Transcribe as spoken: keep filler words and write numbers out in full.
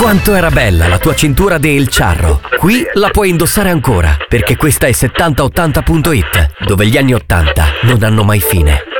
Quanto era bella la tua cintura del Charro. Qui la puoi indossare ancora, perché questa è settanta ottanta punto it, dove gli anni ottanta non hanno mai fine.